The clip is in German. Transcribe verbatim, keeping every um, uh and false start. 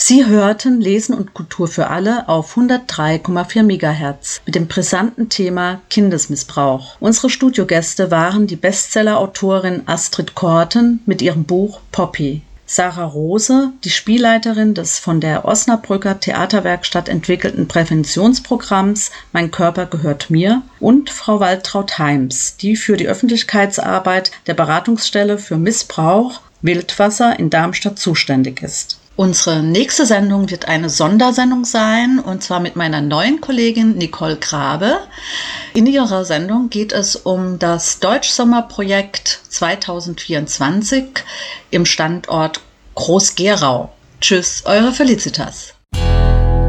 Sie hörten Lesen und Kultur für alle auf hundertdrei Komma vier Megahertz mit dem brisanten Thema Kindesmissbrauch. Unsere Studiogäste waren die Bestseller-Autorin Astrid Korten mit ihrem Buch Poppy, Sarah Rose, die Spielleiterin des von der Osnabrücker Theaterwerkstatt entwickelten Präventionsprogramms Mein Körper gehört mir, und Frau Waltraud Heims, die für die Öffentlichkeitsarbeit der Beratungsstelle für Missbrauch Wildwasser in Darmstadt zuständig ist. Unsere nächste Sendung wird eine Sondersendung sein, und zwar mit meiner neuen Kollegin Nicole Grabe. In ihrer Sendung geht es um das Deutschsommerprojekt zwanzig vierundzwanzig im Standort Groß-Gerau. Tschüss, eure Felicitas.